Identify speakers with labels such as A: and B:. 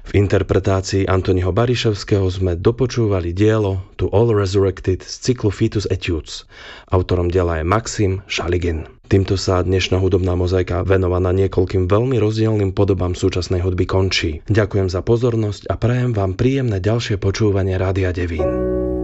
A: V interpretácii Antoniho Bariševského sme dopočúvali dielo To All Resurrected z cyklu Fetus Etudes. Autorom diela je Maxim Šaligin. Týmto sa dnešná hudobná mozaika venovaná niekoľkým veľmi rozdielnym podobám súčasnej hudby končí. Ďakujem za pozornosť a prajem vám príjemné ďalšie počúvanie Rádia Devín.